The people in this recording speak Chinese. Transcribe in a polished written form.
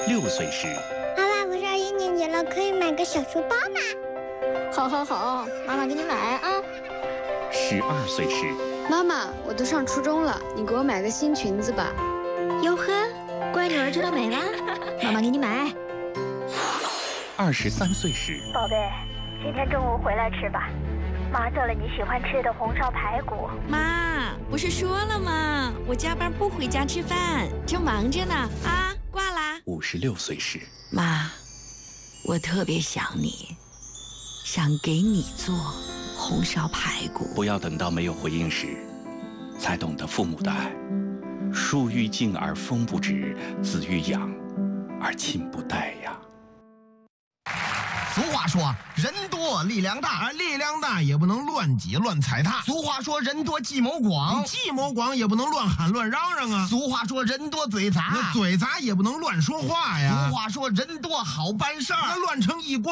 6岁时， 妈妈，我上1年级了，可以买个小书包吗？ 好，妈妈给你买啊。 12岁时， 妈妈，我都上初中了，你给我买个新裙子吧。 哟呵，乖女儿知道美了，妈妈给你买。 23岁时， 宝贝，今天中午回来吃吧，妈做了你喜欢吃的红烧排骨。 妈，不是说了吗？我加班不回家吃饭，正忙着呢。啊，挂啦。 56岁时， 妈，我特别想你，想给你做红烧排骨。 不要等到没有回应时，才懂得父母的爱。树欲静而风不止，子欲养而亲不待呀。 俗话说，人多力量大， 力量大也不能乱挤乱踩踏。 俗话说，人多计谋广， 计谋广也不能乱喊乱嚷嚷啊。 俗话说，人多嘴杂， 嘴杂也不能乱说话呀。 俗话说，人多好办事儿， 乱成一锅